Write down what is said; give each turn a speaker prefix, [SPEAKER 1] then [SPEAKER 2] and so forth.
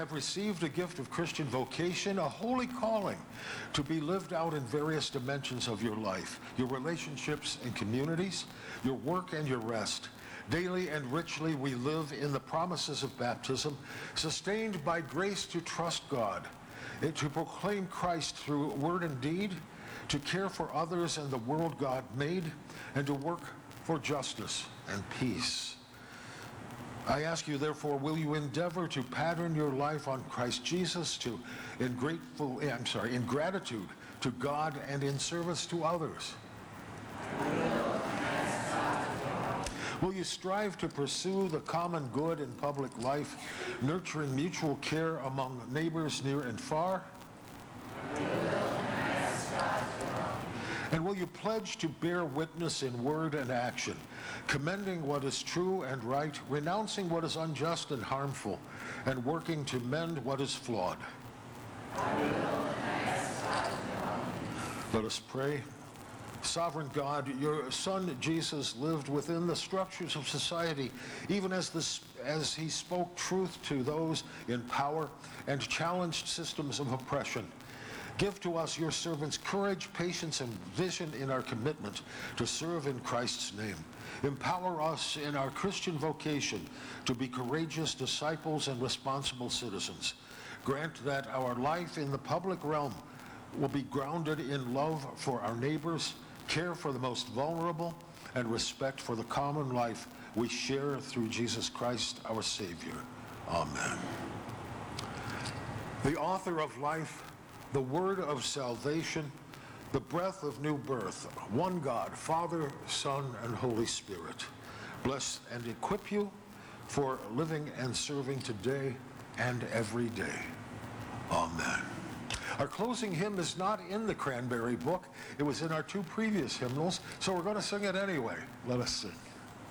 [SPEAKER 1] have received a gift of Christian vocation, a holy calling to be lived out in various dimensions of your life, your relationships and communities, your work and your rest. Daily and richly we live in the promises of baptism, sustained by grace to trust God, and to proclaim Christ through word and deed, to care for others and the world God made, and to work for justice and peace. I ask you, therefore, will you endeavor to pattern your life on Christ Jesus in gratitude to God and in service to others? Will you strive to pursue the common good in public life, nurturing mutual care among neighbors near and far? And will you pledge to bear witness in word and action, commending what is true and right, renouncing what is unjust and harmful, and working to mend what is flawed? Let us pray. Sovereign God, your Son Jesus lived within the structures of society, even as he spoke truth to those in power and challenged systems of oppression. Give to us, your servants, courage, patience, and vision in our commitment to serve in Christ's name. Empower us in our Christian vocation to be courageous disciples and responsible citizens. Grant that our life in the public realm will be grounded in love for our neighbors, care for the most vulnerable, and respect for the common life we share through Jesus Christ, our Savior. Amen. The author of life, the word of salvation, the breath of new birth, one God, Father, Son, and Holy Spirit, bless and equip you for living and serving today and every day. Amen. Our closing hymn is not in the Cranberry Book. It was in our two previous hymnals, so we're going to sing it anyway. Let us sing.